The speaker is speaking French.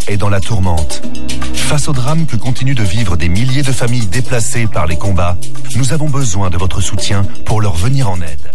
est dans la tourmente. Face au drame que continuent de vivre des milliers de familles déplacées par les combats, nous avons besoin de votre soutien pour leur venir en aide.